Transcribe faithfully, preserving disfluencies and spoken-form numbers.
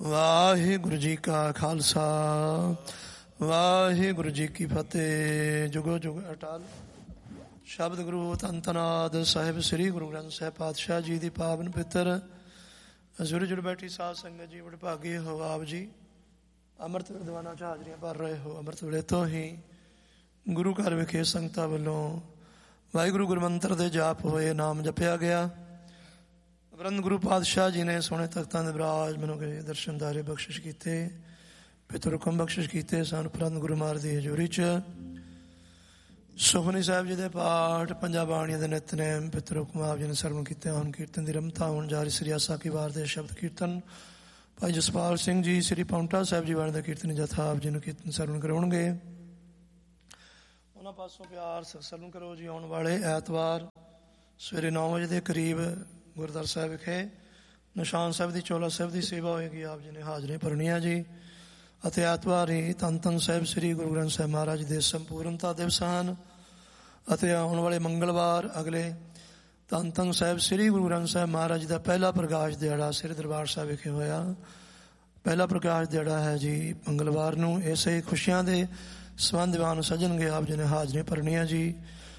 ਵਾਹਿਗੁਰੂ ਜੀ ਕਾ ਖਾਲਸਾ ਵਾਹਿਗੁਰੂ ਜੀ ਕੀ ਫਤਿਹ। ਜੁਗੋ ਜੁਗ ਅਟਲ ਸ਼ਬਦ ਗੁਰੂ ਧੰਨ ਧੰਨ ਆਦਿ ਸਾਹਿਬ ਸ੍ਰੀ ਗੁਰੂ ਗ੍ਰੰਥ ਸਾਹਿਬ ਪਾਤਸ਼ਾਹ ਜੀ ਦੀ ਪਾਵਨ ਪਿੱਤਰ ਅਸੁਰ ਜੁੜ ਬੈਠੀ ਸਾਧ ਸੰਗਤ ਜੀ ਵਡਭਾਗੇ ਹੋ ਆਪ ਜੀ। ਅੰਮ੍ਰਿਤ ਵਿਦਵਾਨਾਂ 'ਚ ਹਾਜ਼ਰੀਆਂ ਭਰ ਰਹੇ ਹੋ। ਅੰਮ੍ਰਿਤ ਵੇਲੇ ਤੋਂ ਹੀ ਗੁਰੂ ਘਰ ਵਿਖੇ ਸੰਗਤਾਂ ਵੱਲੋਂ ਵਾਹਿਗੁਰੂ ਗੁਰਮੰਤਰ ਦੇ ਜਾਪ ਹੋਏ, ਨਾਮ ਜਪਿਆ ਗਿਆ। ਬ੍ਰਹਮ ਗੁਰੂ ਪਾਤਸ਼ਾਹ ਜੀ ਨੇ ਸੋਹਣੇ ਤਖਤਾਂ ਦੇ ਵਿਰਾਜ ਮੈਨੂੰ ਗਏ ਦਰਸ਼ਨ ਦਾਰੇ ਬਖਸ਼ਿਸ਼ ਕੀਤੇ, ਪਿਤਰ ਹੁਕਮ ਬਖਸ਼ਿਸ਼ ਕੀਤੇ ਸਨ। ਬ੍ਰਹਮ ਗੁਰੂ ਮਹਾਰਾਜ ਦੀ ਹਜ਼ੂਰੀ 'ਚ ਸੁਖਮਨੀ ਸਾਹਿਬ ਜੀ ਦੇ ਪਾਠ, ਪੰਜਾਂ ਬਾਣੀਆਂ ਦੇ ਨਿਤਨੇਮ, ਪਿਤਰ ਹੁਕਮ ਆਪ ਜੀ ਨੇ ਸਰਵਣ ਕੀਤੇ ਹਨ। ਕੀਰਤਨ ਦੀ ਰਮਤਾ ਹੁਣ ਜਾਰੀ ਸ੍ਰੀ ਆਸਾ ਕੀ ਵਾਰ ਦੇ ਸ਼ਬਦ ਕੀਰਤਨ ਭਾਈ ਜਸਪਾਲ ਸਿੰਘ ਜੀ ਸ੍ਰੀ ਪਾਉਂਟਾ ਸਾਹਿਬ ਜੀ ਵਾਲੇ ਦਾ ਕੀਰਤਨ ਜਥਾ ਆਪ ਜੀ ਨੂੰ ਕੀਰਤਨ ਸਰਵਣ ਕਰਾਉਣਗੇ। ਉਹਨਾਂ ਪਾਸੋਂ ਪਿਆਰ ਸਰਵਣ ਕਰੋ ਜੀ। ਆਉਣ ਵਾਲੇ ਐਤਵਾਰ ਸਵੇਰੇ ਨੌ ਵਜੇ ਦੇ ਕਰੀਬ ਗੁਰਦੁਆਰਾ ਸਾਹਿਬ ਵਿਖੇ ਨਿਸ਼ਾਨ ਸਾਹਿਬ ਦੀ ਚੋਲਾ ਸਾਹਿਬ ਦੀ ਸੇਵਾ ਹੋਏਗੀ। ਆਪ ਜੀ ਨੇ ਹਾਜ਼ਰੀ ਭਰਨੀਆਂ ਜੀ। ਅਤੇ ਐਤਵਾਰ ਹੀ ਧੰਨ ਧੰਨ ਸਾਹਿਬ ਸ੍ਰੀ ਗੁਰੂ ਗ੍ਰੰਥ ਸਾਹਿਬ ਮਹਾਰਾਜ ਦੇ ਸੰਪੂਰਨਤਾ ਦਿਵਸ ਹਨ। ਅਤੇ ਆਉਣ ਵਾਲੇ ਮੰਗਲਵਾਰ ਅਗਲੇ ਧੰਨ ਧੰਨ ਸਾਹਿਬ ਸ੍ਰੀ ਗੁਰੂ ਗ੍ਰੰਥ ਸਾਹਿਬ ਮਹਾਰਾਜ ਦਾ ਪਹਿਲਾ ਪ੍ਰਕਾਸ਼ ਦਿਹਾੜਾ ਸ੍ਰੀ ਦਰਬਾਰ ਸਾਹਿਬ ਵਿਖੇ ਹੋਇਆ। ਪਹਿਲਾ ਪ੍ਰਕਾਸ਼ ਦਿਹਾੜਾ ਹੈ ਜੀ ਮੰਗਲਵਾਰ ਨੂੰ। ਇਸੇ ਖੁਸ਼ੀਆਂ ਦੇ ਸੰਬੰਧ ਵਾਨ ਸੱਜਣਗੇ ਆਪ ਜੀ ਨੇ ਹਾਜ਼ਰੀ ਭਰਨੀਆਂ ਜੀ।